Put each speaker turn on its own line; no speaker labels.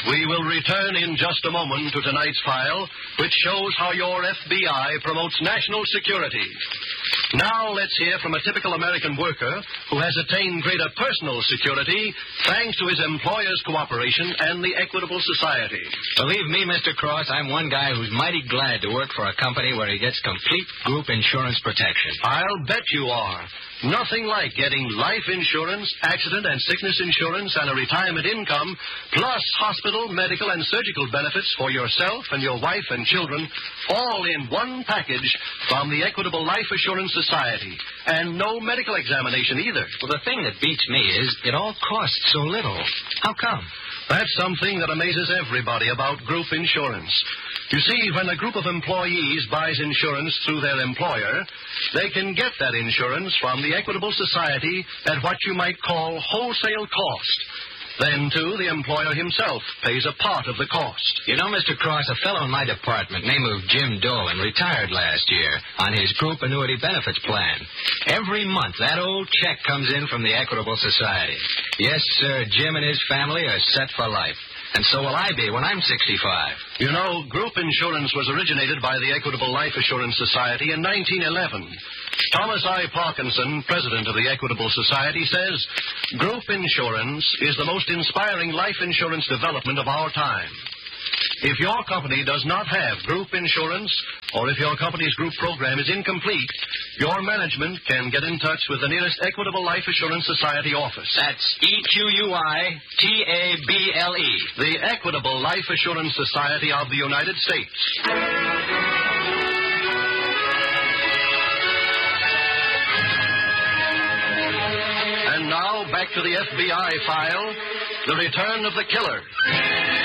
We will return in just a moment to tonight's file, which shows how your FBI promotes national security. Now let's hear from a typical American worker who has attained greater personal security thanks to his employer's cooperation and the Equitable Society.
Believe me, Mr. Cross, I'm one guy who's mighty glad to work for a company where he gets complete group insurance protection.
I'll bet you are. Nothing like getting life insurance, accident and sickness insurance, and a retirement income, plus hospital, medical, and surgical benefits for yourself and your wife and children, all in one package from the Equitable Life Assurance Society. And no medical examination either.
Well, the thing that beats me is it all costs so little. How come?
That's something that amazes everybody about group insurance. You see, when a group of employees buys insurance through their employer, they can get that insurance from the Equitable Society at what you might call wholesale cost. Then, too, the employer himself pays a part of the cost.
You know, Mr. Cross, a fellow in my department, named Jim Dolan, retired last year on his group annuity benefits plan. Every month, that old check comes in from the Equitable Society. Yes, sir, Jim and his family are set for life. And so will I be when I'm 65.
You know, group insurance was originated by the Equitable Life Assurance Society in 1911. Thomas I. Parkinson, president of the Equitable Society, says, group insurance is the most inspiring life insurance development of our time. If your company does not have group insurance, or if your company's group program is incomplete, your management can get in touch with the nearest Equitable Life Assurance Society office.
That's EQUITABLE.
The Equitable Life Assurance Society of the United States. And now, back to the FBI file, The Return of the Killer.